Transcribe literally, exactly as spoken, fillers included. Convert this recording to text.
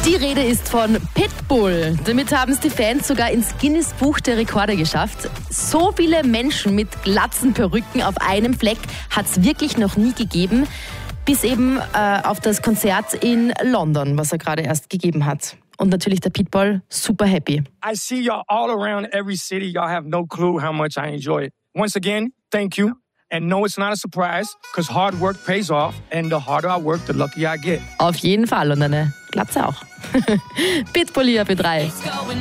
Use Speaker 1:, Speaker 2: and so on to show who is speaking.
Speaker 1: Die Rede ist von Pitbull. Damit haben es die Fans sogar ins Guinness-Buch der Rekorde geschafft. So viele Menschen mit glatzen Perücken auf einem Fleck hat es wirklich noch nie gegeben. Bis eben äh, auf das Konzert in London, was er gerade erst gegeben hat. Und natürlich der Pitbull super happy.
Speaker 2: I see y'all all around every city. Y'all have no clue how much I enjoy it. Once again, thank you. And no, it's not a surprise, because hard work pays off. And the harder I work, the luckier I get.
Speaker 1: Auf jeden Fall. Und eine Glatze auch. Pitbull hier für drei.